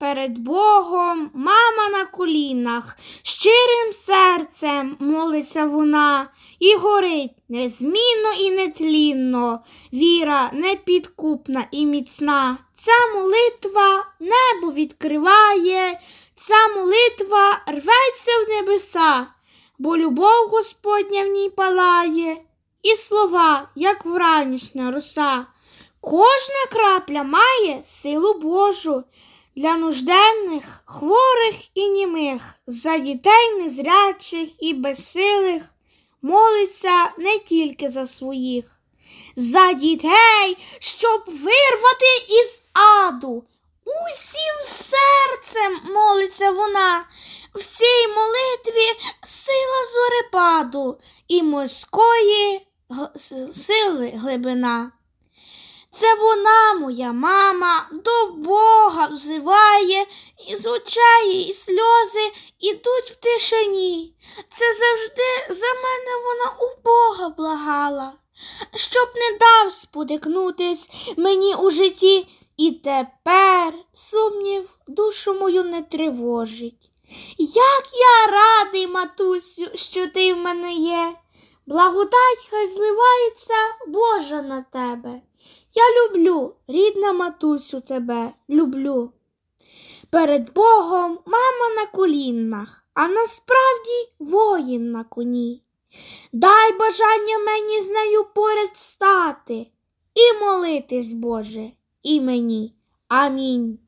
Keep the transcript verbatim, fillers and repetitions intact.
перед Богом мама на колінах, щирим серцем молиться вона, і горить незмінно і нетлінно, віра непідкупна і міцна. Ця молитва небо відкриває, ця молитва рветься в небеса, бо любов Господня в ній палає, і слова, як вранішня роса. Кожна крапля має силу Божу для нужденних, хворих і німих, за дітей незрячих і безсилих, молиться не тільки за своїх, за дітей, щоб вирвати із аду. Усім серцем молиться вона, в цій молитві сила зорепаду і морської сили глибина. Це вона, моя мама, до Бога взиває, і з очей її сльози ідуть в тишині. Це завжди за мене вона у Бога благала, щоб не дав спотикнутись мені у житті, і тепер сумнів душу мою не тривожить. Як я радий, матусю, що ти в мене є, благодать хай зливається Божа на тебе. Я люблю, рідна матусю, тебе, люблю. Перед Богом мама на колінах, а насправді воїн на коні. Дай бажання мені з нею поряд встати і молитись, Боже, і мені. Амінь.